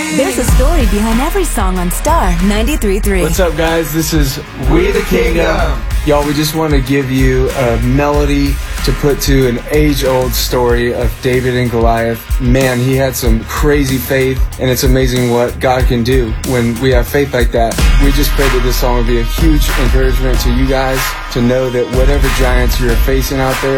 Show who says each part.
Speaker 1: There's a story behind every song on Star 93.3.
Speaker 2: What's up, guys? This is We the Kingdom. Y'all, we just want to give you a melody to put to an age-old story of David and Goliath. Man, he had some crazy faith, and it's amazing what God can do when we have faith like that. We just pray that this song will be a huge encouragement to you guys to know that whatever giants you're facing out there,